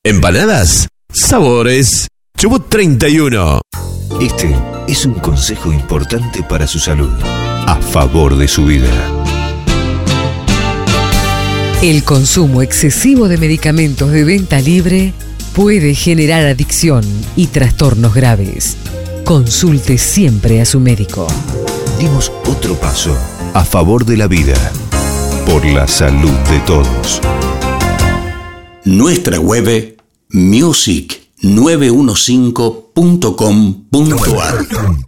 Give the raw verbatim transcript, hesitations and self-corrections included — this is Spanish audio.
Empanadas, sabores. Chubut treinta y uno. Este es un consejo importante para su salud, a favor de su vida. El consumo excesivo de medicamentos de venta libre puede generar adicción y trastornos graves. Consulte siempre a su médico. Dimos otro paso a favor de la vida, por la salud de todos. Nuestra web music nueve uno cinco punto com punto ar